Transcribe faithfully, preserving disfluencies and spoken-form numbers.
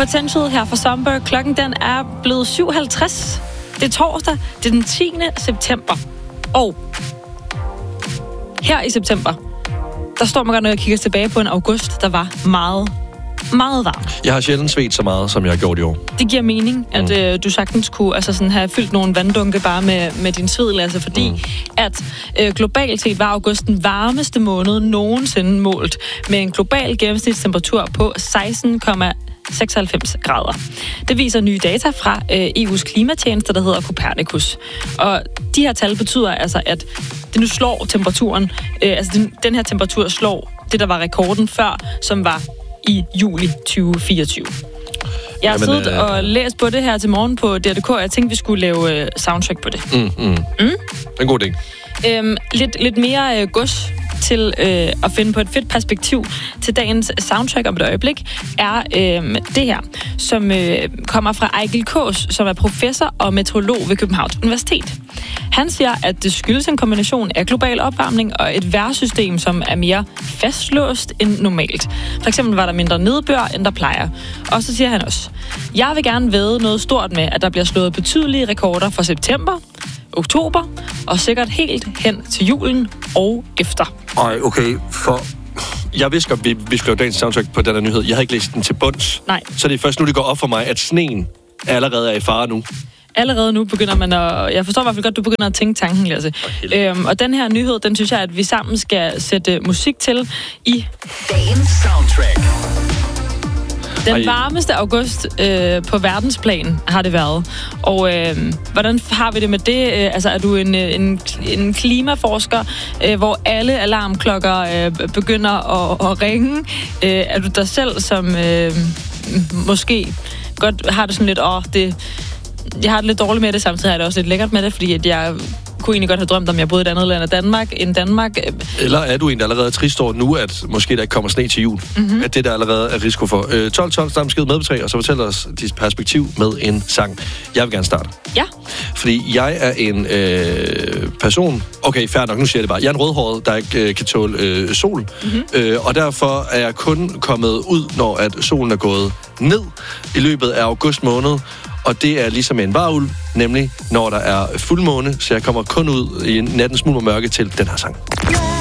Potential her fra Somber. Klokken den er blevet syv halvtreds. Det er torsdag. Det er den tiende september. Og her i september, der står man godt, når jeg kigger tilbage på en august, der var meget, meget varm. Jeg har sjældent svedt så meget, som jeg har gjort i år. Det giver mening, at mm. øh, du sagtens kunne altså sådan, have fyldt nogle vanddunke bare med, med din sved, altså, fordi mm. at øh, globalt set var august den varmeste måned nogensinde målt, med en global gennemsnitstemperatur på seksten komma seksoghalvfems grader. Det viser nye data fra øh, E U's klimatjeneste, der hedder Copernicus. Og de her tal betyder altså, at det nu slår temperaturen, øh, altså den, den her temperatur slår det, der var rekorden før, som var i juli tyve fireogtyve. Jeg har Jamen, siddet øh... og læst på det her til morgen på D R punktum D K, og jeg tænkte, vi skulle lave øh, soundtrack på det. Mm, mm. Mm? Det er en god idé. Øhm, lidt, lidt mere øh, gods til øh, at finde på et fedt perspektiv til dagens soundtrack om et øjeblik, er øh, det her, som øh, kommer fra Ejgil Kaas, som er professor og meteorolog ved Københavns Universitet. Han siger, at det skyldes en kombination af global opvarmning og et vejrsystem, som er mere fastlåst end normalt. For eksempel var der mindre nedbør, end der plejer. Og så siger han også, jeg vil gerne vædde noget stort med, at der bliver slået betydelige rekorder for september, oktober, og sikkert helt hen til julen og efter. Ej, okay, for... Jeg vidste godt, vi, vi skulle lave dagens soundtrack på den her nyhed. Jeg har ikke læst den til bunds. Nej. Så det er først nu, det går op for mig, at sneen allerede er i fare nu. Allerede nu begynder man at... Jeg forstår i hvert fald godt, du begynder at tænke tanken, Lasse. Øhm, og den her nyhed, den synes jeg, at vi sammen skal sætte musik til i... Dagens soundtrack. Den Ej. varmeste august øh, på verdensplan har det været. Og øh, hvordan har vi det med det? Øh, altså, er du en, en, en klimaforsker, øh, hvor alle alarmklokker øh, begynder at, at ringe? Øh, er du dig selv, som øh, måske godt har det sådan lidt... Åh, det, jeg har det lidt dårligt med det, samtidig har jeg det også lidt lækkert med det, fordi at jeg kunne egentlig godt have drømt om, jeg boede i et andet land end Danmark. End Danmark. Eller er du egentlig allerede trist over nu, at måske der ikke kommer sne til jul? Mm-hmm. At det der allerede er risiko for. Øh, tolv tolv, start besked med betræ, og så fortæl os dit perspektiv med en sang. Jeg vil gerne starte. Ja. Fordi jeg er en øh, person... Okay, fair nok, nu siger jeg det bare. Jeg er en rødhåret, der ikke øh, kan tåle øh, sol. Mm-hmm. Øh, og derfor er jeg kun kommet ud, når at solen er gået ned i løbet af august måned. Og det er ligesom en varulv, nemlig når der er fuldmåne, så jeg kommer kun ud i nattens mulm og mørke til den her sang.